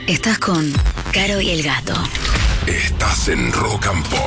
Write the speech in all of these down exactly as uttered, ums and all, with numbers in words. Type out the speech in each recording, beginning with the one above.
Estás con Caro y el Gato. Estás en Rock and Pop.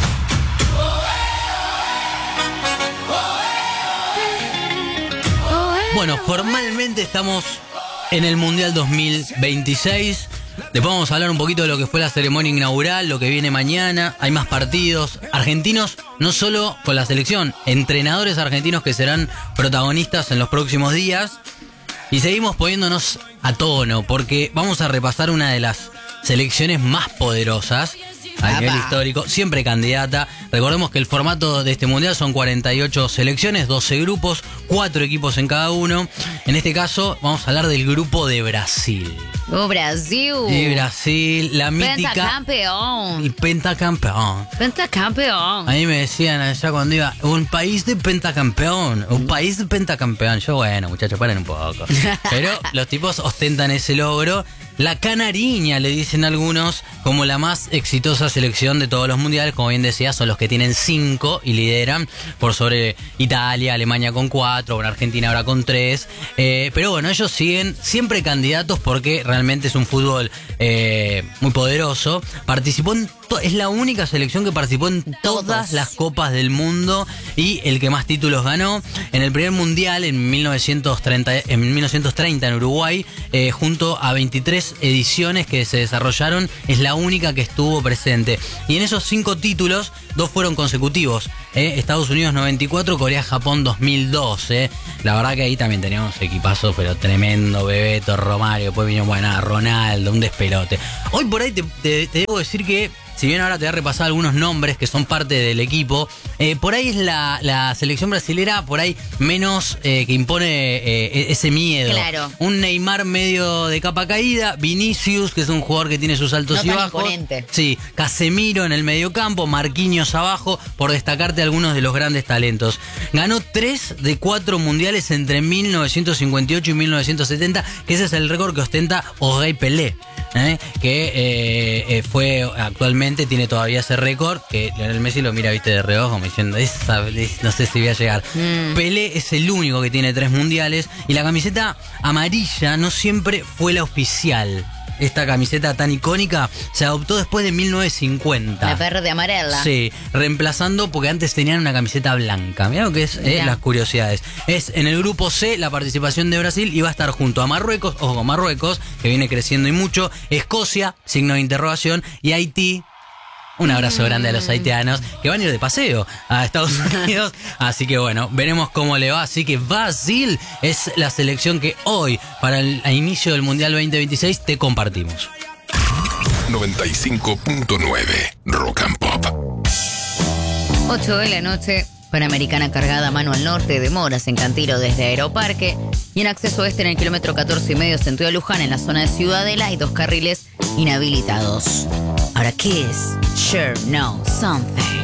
Bueno, formalmente estamos en el Mundial dos mil veintiséis. Después vamos a hablar un poquito de lo que fue la ceremonia inaugural, lo que viene mañana. Hay más partidos argentinos, no solo con la selección, entrenadores argentinos que serán protagonistas en los próximos días. Y seguimos poniéndonos a tono, porque vamos a repasar una de las selecciones más poderosas a nivel histórico, siempre candidata. Recordemos que el formato de este mundial son cuarenta y ocho selecciones, doce grupos, cuatro equipos en cada uno. En este caso vamos a hablar del grupo de Brasil. ¡Oh, Brasil! Y Brasil, la mítica... Pentacampeón. El pentacampeón. Pentacampeón. A mí me decían allá cuando iba, un país de pentacampeón, un país de pentacampeón. Yo, bueno, muchachos, paren un poco. Pero los tipos ostentan ese logro. La Canariña, le dicen algunos, como la más exitosa selección de todos los mundiales. Como bien decía, son los que tienen cinco y lideran por sobre Italia, Alemania con cuatro, bueno, Argentina ahora con tres. Eh, pero bueno, ellos siguen siempre candidatos porque realmente es un fútbol eh, muy poderoso. Participó en to- es la única selección que participó en todas Todos. las copas del mundo y el que más títulos ganó. En el primer mundial en mil novecientos treinta, en mil novecientos treinta en Uruguay, eh, junto a veintitrés ediciones que se desarrollaron, es la única que estuvo presente. Y en esos cinco títulos, dos fueron consecutivos. Eh, Estados Unidos noventa y cuatro, Corea-Japón dos mil dos. Eh. La verdad que ahí también teníamos equipazos, pero tremendo. Bebeto, Romario, después vino bueno, Ronaldo, un despelote. Hoy por ahí te, te, te debo decir que, si bien ahora te voy a repasar algunos nombres que son parte del equipo, eh, por ahí es la, la selección brasilera, por ahí menos eh, que impone eh, ese miedo. Claro. Un Neymar medio de capa caída, Vinicius, que es un jugador que tiene sus altos No y tan bajos. imponente. Sí, Casemiro en el mediocampo, Marquinhos abajo, por destacarte algunos de los grandes talentos. Ganó tres de cuatro mundiales entre mil novecientos cincuenta y ocho y mil novecientos setenta, que ese es el récord que ostenta Ogai Pelé. ¿Eh? Que eh, eh, fue actualmente, tiene todavía ese récord, que Lionel Messi lo mira, viste, de reojo, como diciendo, esa, no sé si voy a llegar. Mm. Pelé es el único que tiene tres mundiales y la camiseta amarilla no siempre fue la oficial. Esta camiseta tan icónica se adoptó después de mil novecientos cincuenta. La verde amarela. Sí, reemplazando porque antes tenían una camiseta blanca. Mirá lo que es, eh, Mirá. las curiosidades. Es en el grupo C la participación de Brasil y va a estar junto a Marruecos, ojo, Marruecos, que viene creciendo y mucho, Escocia, signo de interrogación, y Haití. Un abrazo grande a los haitianos que van a ir de paseo a Estados Unidos. Así que bueno, veremos cómo le va. Así que Brasil es la selección que hoy, para el inicio del Mundial veinte veintiséis, te compartimos. noventa y cinco punto nueve Rock and Pop. ocho de la noche, Panamericana cargada a mano al norte, demoras en Cantiro desde Aeroparque y en acceso oeste en el kilómetro catorce y medio sentido de Luján en la zona de Ciudadela hay dos carriles inhabilitados. Ahora, ¿qué es? Sure Know Something.